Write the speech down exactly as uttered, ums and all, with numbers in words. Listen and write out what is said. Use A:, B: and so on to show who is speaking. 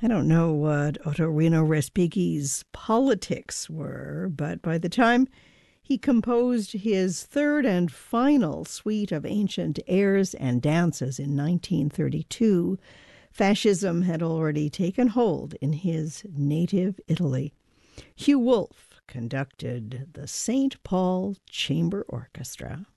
A: I don't know what Ottorino Respighi's politics were, but by the time he composed his third and final suite of ancient airs and dances in nineteen thirty-two, fascism had already taken hold in his native Italy. Hugh Wolf conducted the Saint Paul Chamber Orchestra.